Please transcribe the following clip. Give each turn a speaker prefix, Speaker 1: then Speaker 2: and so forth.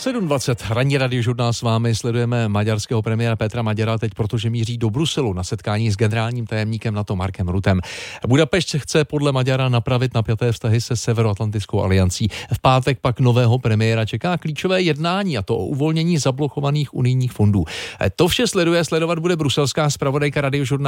Speaker 1: 7:20, ranní radiožurnál s vámi, sledujeme maďarského premiéra Petra Maďara teď, protože míří do Bruselu na setkání s generálním tajemníkem NATO Markem Ruttem. Budapešť chce podle Maďara napravit napjaté vztahy se Severoatlantickou aliancí. V pátek pak nového premiéra čeká klíčové jednání, a to o uvolnění zablokovaných unijních fondů. To vše sledovat bude bruselská zpravodajka radiožurnálu